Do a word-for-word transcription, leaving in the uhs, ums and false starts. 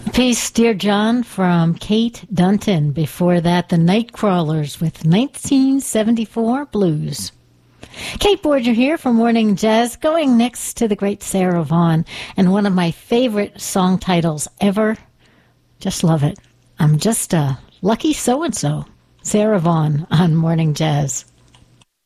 Peace, Dear John, from Kate Dunton. Before that, the Nightcrawlers with nineteen seventy-four Blues. Kate Borger here for Morning Jazz, going next to the great Sarah Vaughan, and one of my favorite song titles ever. Just love it. I'm just a lucky so-and-so. Sarah Vaughan on Morning Jazz.